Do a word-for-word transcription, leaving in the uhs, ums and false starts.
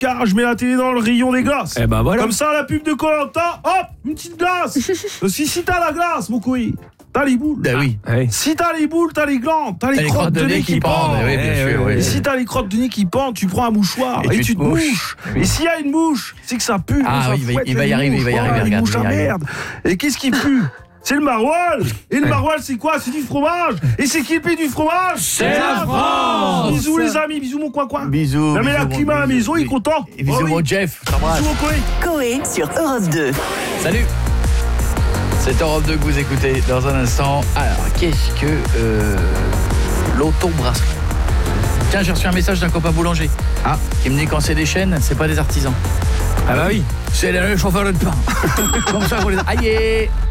car je mets la télé dans le rayon des glaces. Eh ben voilà. Comme ça, la pub de Koh-Lanta, hop, une petite glace. si, si t'as la glace, mon couille, t'as les boules. Ben oui. Ouais. Si t'as les boules, t'as les glandes, t'as les, les crottes de nez qui pendent. Oui, bien Eh, sûr, oui. oui. Et si t'as les crottes de nez qui pendent, tu prends un mouchoir et, Et et tu tu te te mouches. Oui. Et s'il y a une mouche, c'est que ça pue. Ah ça oui, il va- fouette il va les y arriver, il va y mouches. arriver, Oh, les regarde, mouches il va à y arriver. merde. Et qu'est-ce qui pue? C'est le maroilles. Et le maroilles, c'est quoi? C'est du fromage. Et c'est qui le pays du fromage? C'est la France. Bisous les amis, bisous mon coin-coin. Bisous. Non mais la bisous, clim à la bisous, maison, il est bisous. content. Et bisous Oh oui. mon Jeff, t'embrasse. Bisous mon Koé. Coé sur Europe deux. Salut. C'est Europe deux que vous écoutez dans un instant. Alors, qu'est-ce que euh, l'auto-brasserie? Tiens, j'ai reçu un message d'un copain boulanger. Ah, qui me dit quand c'est des chaînes, c'est pas des artisans. Ah bah oui. C'est les chauffeurs de pain. Comme ça, vous les... Aïe.